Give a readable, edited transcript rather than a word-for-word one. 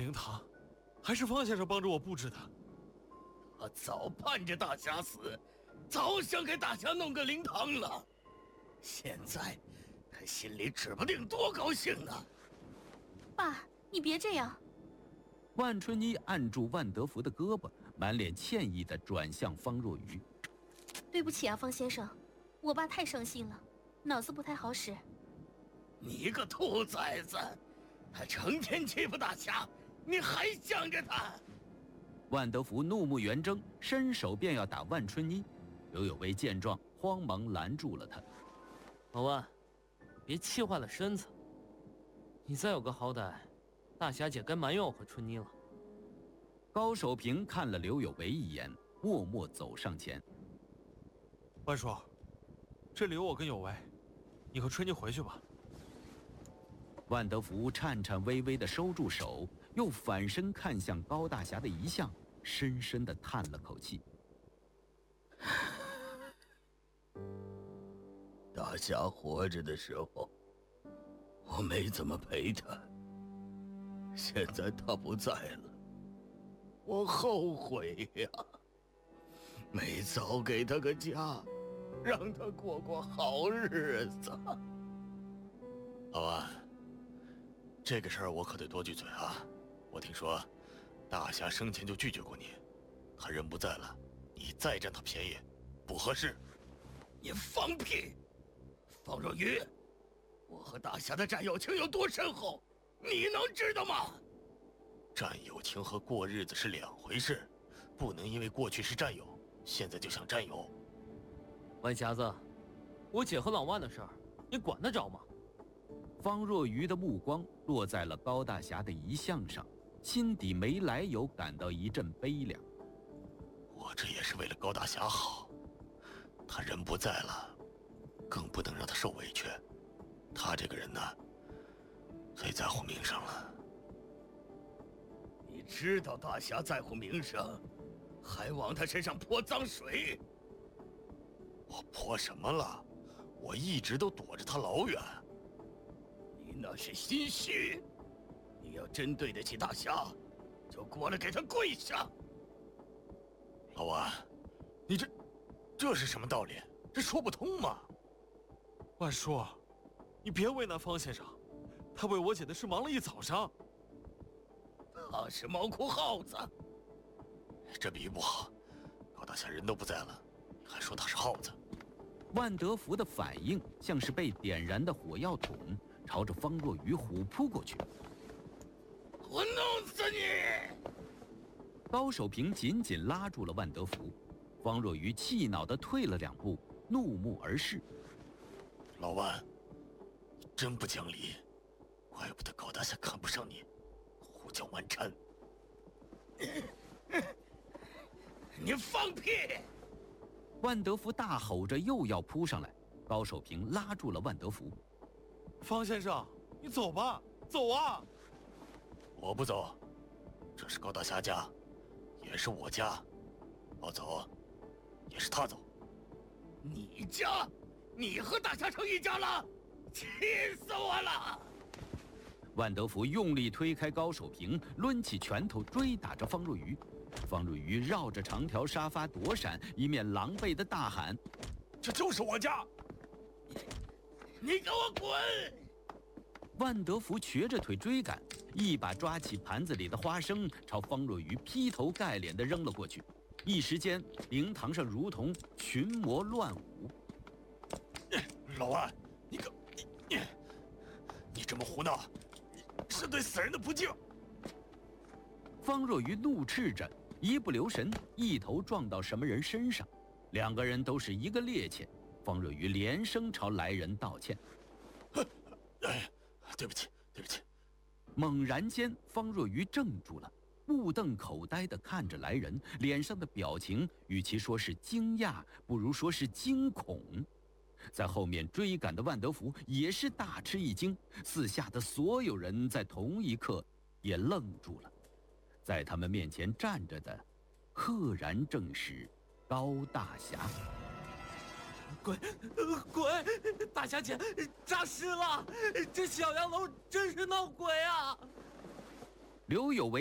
灵堂，还是方先生帮助我布置的。 我早盼着大侠死，早想给大侠弄个灵堂了。现在他心里指不定多高兴呢。 爸，你别这样。 万春一按住万德福的胳膊，满脸歉意地转向方若愚。 对不起啊，方先生，我爸太伤心了，脑子不太好使。 你个兔崽子，他成天欺负大侠，你还想着他？ 万德福怒目圆睁，伸手便要打万春一。刘有为见状，慌忙拦住了他。 老万，别气坏了身子。你再有个好歹，大侠姐该埋怨我和春妮了。 高守平看了刘有为一眼，默默走上前。 万叔，这里有我跟有为，你和春妮回去吧。 万德福颤颤巍巍地收住手，又反身看向高大侠的遗像，深深地叹了口气。 大侠活着的时候，我没怎么陪他。现在他不在了，我后悔呀，没早给他个家，让他过过好日子。 老万，这个事儿我可得多句嘴啊！我听说，大侠生前就拒绝过你，他人不在了，你再占他便宜，不合适。 你放屁！方若愚，我和大侠的战友情有多深厚，你能知道吗？ 战友情和过日子是两回事，不能因为过去是战友，现在就想占有。 歪匣子，我姐和老万的事儿，你管得着吗？ 方若愚的目光落在了高大侠的遗像上，心底没来由感到一阵悲凉。 我这也是为了高大侠好，他人不在了，更不能让他受委屈。他这个人呢，最在乎名声了。 你知道大侠在乎名声，还往他身上泼脏水？ 我泼什么了？我一直都躲着他老远。 你那是心虚，你要真对得起大侠，就过来给他跪下。 老万，你这是什么道理？这说不通嘛！ 万叔，你别为难方先生，他为我姐的事忙了一早上。 他是猫哭耗子， 这比喻不好。高大侠人都不在了，你还说他是耗子？ 万德福的反应像是被点燃的火药桶，朝着方若愚虎扑过去。 我弄死你！ 高守平紧紧拉住了万德福，方若愚气恼地退了2步，怒目而视。 老万，你真不讲理，怪不得高大侠看不上你，胡搅蛮缠。 你放屁！ 万德福大吼着又要扑上来，高守平拉住了万德福。 方先生，你走吧，走啊！ 我不走，这是高大侠家，也是我家，我走，也是他走。 你家？你和大侠成一家了？气死我了！ 万德福用力推开高守平，抡起拳头追打着方若愚。方若愚绕着长条沙发躲闪，一面狼狈地大喊：“ 这就是我家！ 你给我滚！” 万德福瘸着腿追赶，一把抓起盘子里的花生，朝方若愚劈头盖脸地扔了过去。一时间，灵堂上如同群魔乱舞。 老万，你这么胡闹，是对死人的不敬！ 方若愚怒斥着，一不留神，一头撞到什么人身上，两个人都是一个趔趄。方若愚连声朝来人道歉：“ 对不起，对不起。” 猛然间，方若愚怔住了，目瞪口呆地看着来人，脸上的表情与其说是惊讶，不如说是惊恐。在后面追赶的万德福也是大吃一惊，四下的所有人在同一刻也愣住了。在他们面前站着的，赫然正是高大侠。 滚！大侠姐，诈尸了！这小洋楼真是闹鬼啊！ 刘有为